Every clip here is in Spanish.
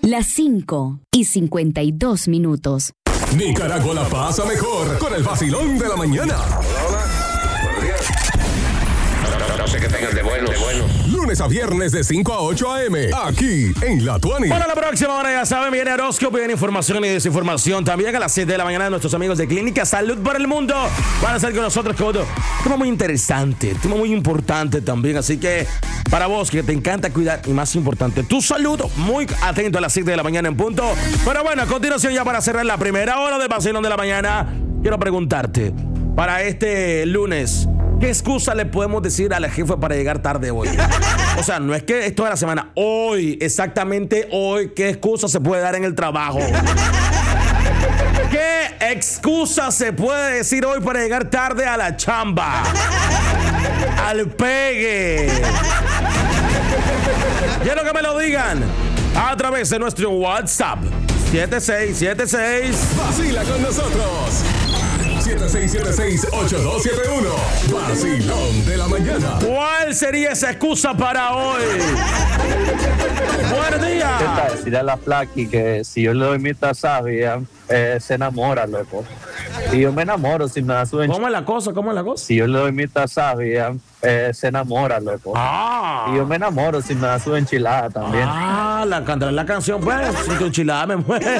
Las 5:52. Nicaragua la pasa mejor con el vacilón de la mañana. Hola, buenos días. No sé qué tengan de bueno. Lunes a viernes de 5 a 8 a.m. Aquí en La Tuani. Para la próxima hora, ya saben, viene horóscopo, viene información y desinformación. También a las 7 de la mañana nuestros amigos de Clínica Salud para el Mundo van a estar con nosotros con otro tema muy interesante, tema muy importante también. Así que para vos que te encanta cuidar y más importante, tu salud, muy atento a las 7 de la mañana en punto. Pero bueno, a continuación ya para cerrar la primera hora del vacilón de la mañana, quiero preguntarte, para este lunes, ¿qué excusa le podemos decir al jefe para llegar tarde hoy? O sea, no es que esto de la semana. Hoy, exactamente hoy, ¿qué excusa se puede dar en el trabajo? ¿Qué excusa se puede decir hoy para llegar tarde a la chamba? Al pegue. Quiero que me lo digan a través de nuestro WhatsApp. 7676. Vacila con nosotros. 7676-8271. Vacilón de la mañana. ¿Cuál sería esa excusa para hoy? Buenos días. ¿Qué tal? Decirle a la Flaky que si yo le doy mi tasavia, se enamora, loco. Y yo me enamoro si me da su enchilada. ¿Cómo es la cosa? Si yo le doy mi tasavia, se enamora, loco. Y yo me enamoro si me da su enchilada también. Cantar la canción, pues. Si tu enchilada me muere.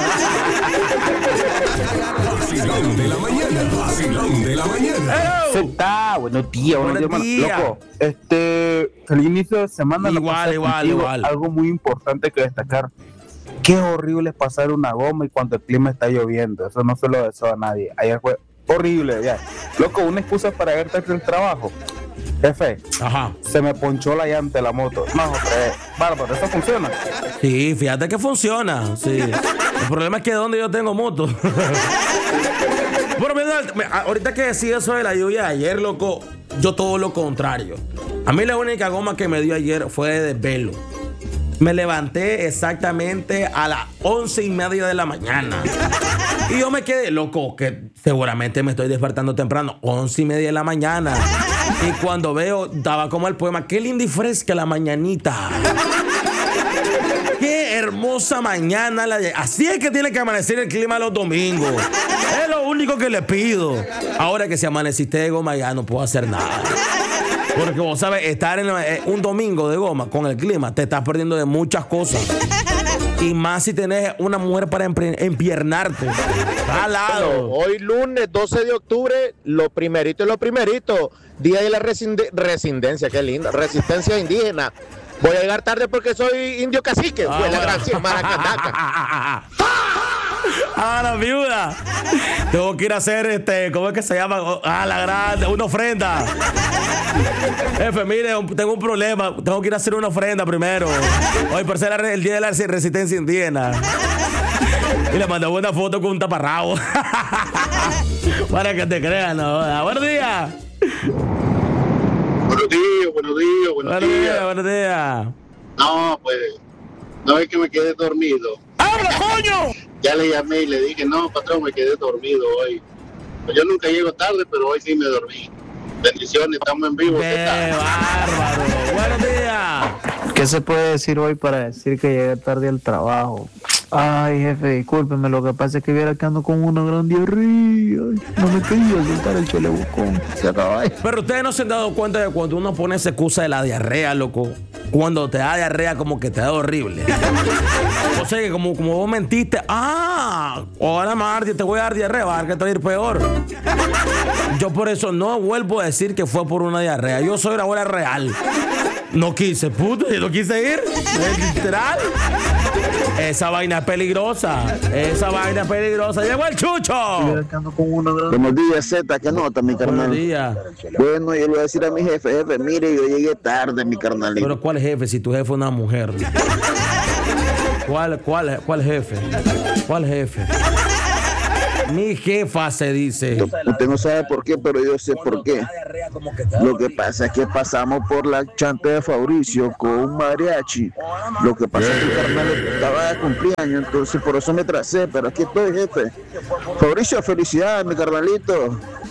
Vacilón de la mañana. Vacilón de la mañana. ¿Qué tal? Buenos días. Buenos días. Loco, feliz inicio de semana. Igual. Algo muy importante que destacar. Qué horrible es pasar una goma y cuando el clima está lloviendo. Eso no se lo deseo a nadie. Ayer fue horrible, ya. Loco, una excusa para verte el trabajo. Jefe, se me ponchó la llanta de la moto. No, bárbaro, ¿eso funciona? Sí, fíjate que funciona. Sí. El problema es que donde yo tengo moto. Bueno, ahorita que decía eso de la lluvia de ayer, loco, yo todo lo contrario. A mí la única goma que me dio ayer fue de desvelo. Me levanté exactamente a las 11:30 de la mañana. Y yo me quedé loco, que seguramente me estoy despertando temprano, 11:30 de la mañana. Y cuando veo, daba como el poema, qué linda y fresca la mañanita. Qué hermosa mañana. Así es que tiene que amanecer el clima los domingos. Es lo único que le pido. Ahora que si amaneciste de goma ya no puedo hacer nada. Porque vos sabes, estar en un domingo de goma con el clima, te estás perdiendo de muchas cosas. Y más si tenés una mujer para empiernarte. Al lado. Hoy lunes 12 de octubre, lo primerito, día de la resistencia, qué linda, resistencia indígena. Voy a llegar tarde porque soy indio cacique. Fue la gran Maracataca. La viuda. Tengo que ir a hacer ¿cómo es que se llama? La grande, una ofrenda. Jefe, mire, tengo un problema. Tengo que ir a hacer una ofrenda primero. Hoy por ser el día de la resistencia indígena. Y le mandé una foto con un taparrabo. Para que te crean, ¿no? Buenos días. Buenos días. No, pues, no es que me quedé dormido. ¡Habla, coño! Ya le llamé y le dije, no, patrón, me quedé dormido hoy. Pues yo nunca llego tarde, pero hoy sí me dormí. Bendiciones, estamos en vivo. ¡Qué bárbaro! ¡Buenos días! ¿Qué se puede decir hoy para decir que llegué tarde al trabajo? Ay, jefe, discúlpeme, lo que pasa es que viera que ando con una gran diarrea. No me quería soltar el chalebucón. Se acaba ahí. Pero ustedes no se han dado cuenta de cuando uno pone esa excusa de la diarrea, loco. Cuando te da diarrea, como que te da horrible. O sea, que como vos mentiste, ahora Marty, te voy a dar diarrea, va a dar que te va a ir peor. Yo por eso no vuelvo a decir que fue por una diarrea. Yo soy ahora real. No quise, puto, yo no quise ir. Literal. Esa vaina es peligrosa. Llegó el Chucho. Buenos días, Z. ¿Qué nota, mi carnal? Buenos días. Bueno, yo le voy a decir a mi jefe, mire, yo llegué tarde, mi carnalito. Pero ¿cuál jefe? Si tu jefe es una mujer. ¿Cuál jefe? ¿Cuál jefe? Mi jefa se dice. Usted no sabe por qué, pero yo sé por qué. Lo que pasa es que pasamos por la chanta de Fabricio con un mariachi. Lo que pasa es que el carnal estaba de cumpleaños, entonces por eso me tracé, pero aquí estoy, jefe. Fabricio, felicidades, mi carnalito.